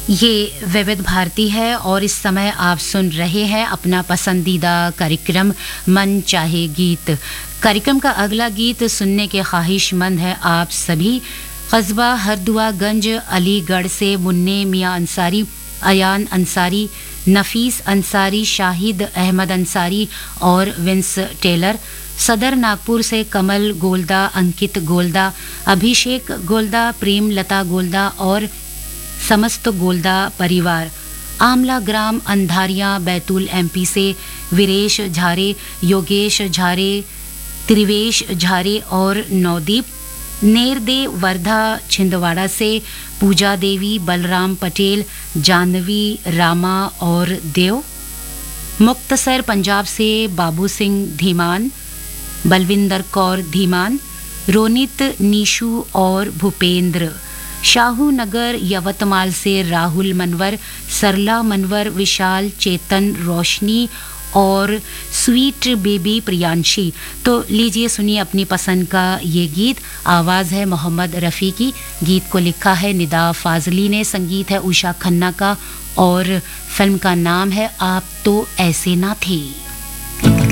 ये विविध भारती है और इस समय आप सुन रहे हैं अपना पसंदीदा कार्यक्रम मन चाहे गीत। कार्यक्रम का अगला गीत सुनने के ख्वाहिशमंद हैं आप सभी। कस्बा हरदुआगंज अलीगढ़ से मुन्ने मियां अंसारी, अयान अंसारी, नफीस अंसारी, शाहिद अहमद अंसारी और विंस टेलर। सदर नागपुर से कमल गोल्दा, अंकित गोल्दा, अभिषेक गोल्दा, प्रेम लता गोल्दा और समस्त गोल्दा परिवार। आमला ग्राम अंधारियां बैतूल एमपी से वीरेश झारे, योगेश झारे, त्रिवेश झारे और नवदीप। नेरदे वर्धा छिंदवाड़ा से पूजा देवी, बलराम पटेल, जानवी, रामा और देव। मुक्तसर पंजाब से बाबू सिंह धीमान, बलविंदर कौर धीमान, रोनित, नीशू और भूपेंद्र। शाहू नगर यवतमाल से राहुल मनवर, सरला मनवर, विशाल, चेतन, रोशनी और स्वीट बेबी प्रियांशी। तो लीजिए सुनिए अपनी पसंद का ये गीत। आवाज़ है मोहम्मद रफ़ी की, गीत को लिखा है निदा फाजली ने, संगीत है उषा खन्ना का और फिल्म का नाम है आप तो ऐसे ना थे।